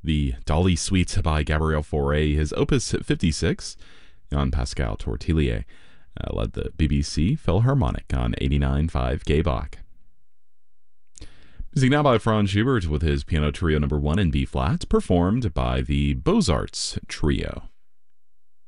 The Dolly Suite by Gabriel Fauré, his Opus 56. Jean-Pascal Tortelier led the BBC Philharmonic on 89.5 Gay Bach. Music now by Franz Schubert with his Piano Trio No. 1 in B-flat, performed by the Beaux-Arts Trio.